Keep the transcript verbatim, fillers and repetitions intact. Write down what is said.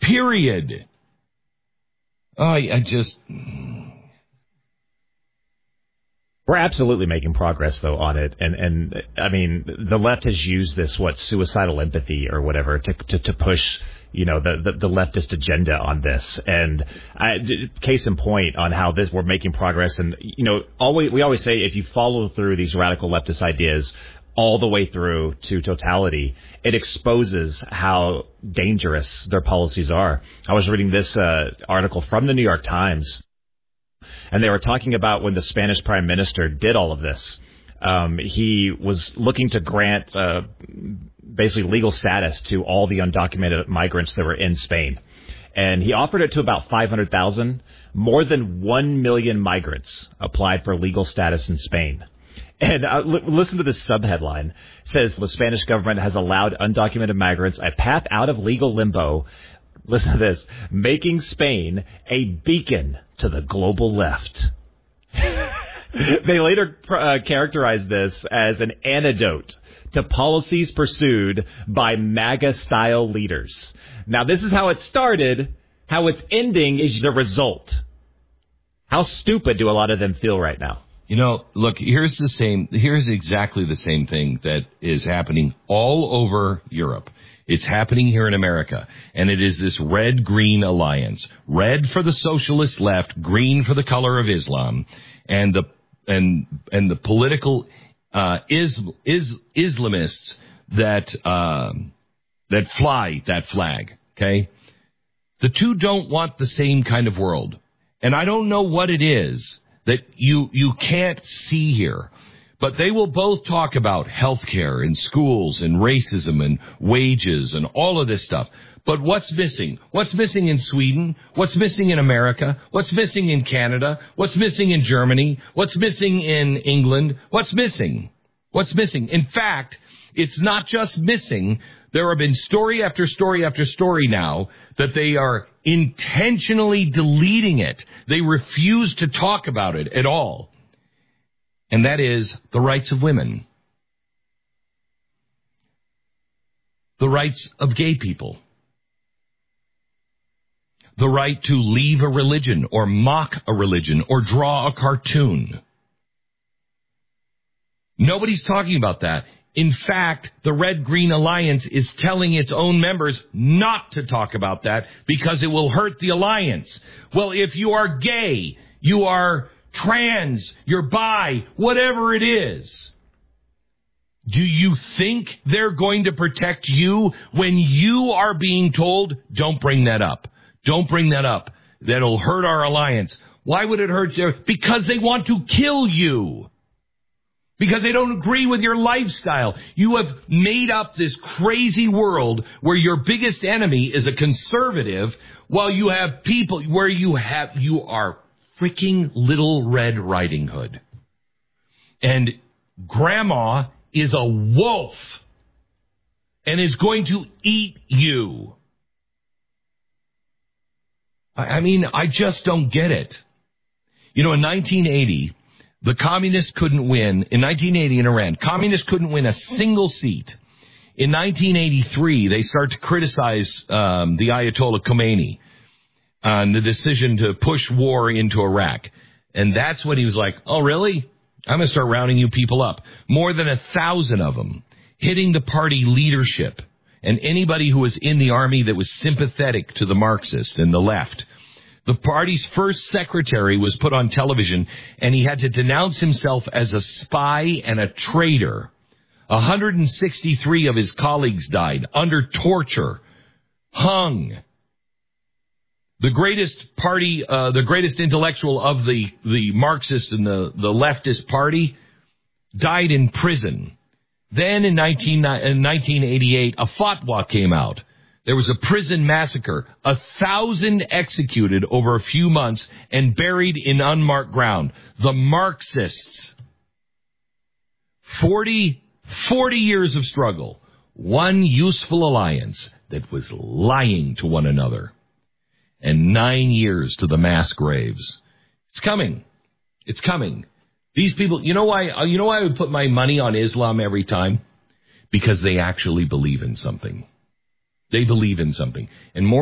Period. Oh, I, I just... We're absolutely making progress, though, on it. And, and I mean, the left has used this, what, suicidal empathy or whatever to to, to push, you know, the, the, the leftist agenda on this. And I, case in point on how this we're making progress. And, you know, always we always say if you follow through these radical leftist ideas all the way through to totality, it exposes how dangerous their policies are. I was reading this uh, article from the New York Times, and they were talking about when the Spanish prime minister did all of this. Um, he was looking to grant uh, basically legal status to all the undocumented migrants that were in Spain. And he offered it to about five hundred thousand. More than one million migrants applied for legal status in Spain. And uh, l- listen to this subheadline. It says the Spanish government has allowed undocumented migrants a path out of legal limbo. Listen to this. Making Spain a beacon to the global left. They later uh, characterized this as an antidote to policies pursued by MAGA-style leaders. Now, this is how it started. How it's ending is the result. How stupid do a lot of them feel right now? You know, look, here's the same, here's exactly the same thing that is happening all over Europe. It's happening here in America, and it is this red-green alliance. Red for the socialist left, green for the color of Islam, and the and and the political uh, is, is Islamists that um, that fly that flag. Okay, the two don't want the same kind of world, and I don't know what it is that you you can't see here. But they will both talk about health care and schools and racism and wages and all of this stuff. But what's missing? What's missing in Sweden? What's missing in America? What's missing in Canada? What's missing in Germany? What's missing in England? What's missing? What's missing? In fact, it's not just missing. There have been story after story after story now that they are intentionally deleting it. They refuse to talk about it at all. And that is the rights of women, the rights of gay people, the right to leave a religion or mock a religion or draw a cartoon. Nobody's talking about that. In fact, the Red-Green Alliance is telling its own members not to talk about that because it will hurt the alliance. Well, if you are gay, you are trans, you're bi, whatever it is. Do you think they're going to protect you when you are being told, don't bring that up. Don't bring that up. That'll hurt our alliance. Why would it hurt you? Because they want to kill you. Because they don't agree with your lifestyle. You have made up this crazy world where your biggest enemy is a conservative, while you have people where you have, you are freaking Little Red Riding Hood. And grandma is a wolf and is going to eat you. I mean, I just don't get it. You know, in nineteen eighty, the communists couldn't win. In nineteen eighty in Iran, communists couldn't win a single seat. In nineteen eighty-three, they start to criticize um, the Ayatollah Khomeini on the decision to push war into Iraq. And that's when he was like, oh, really? I'm going to start rounding you people up. More than a thousand of them, hitting the party leadership and anybody who was in the army that was sympathetic to the Marxists and the left. The party's first secretary was put on television, and he had to denounce himself as a spy and a traitor. one hundred sixty-three of his colleagues died under torture, hung. The greatest party, uh, the greatest intellectual of the, the Marxist and the, the leftist party died in prison. Then in, nineteen, in nineteen eighty-eight, a fatwa came out. There was a prison massacre, a thousand executed over a few months and buried in unmarked ground. The Marxists. Forty, forty years of struggle. One useful alliance that was lying to one another. And nine years to the mass graves. It's coming. It's coming. These people, you know why, you know why I would put my money on Islam every time? Because they actually believe in something. They believe in something. And more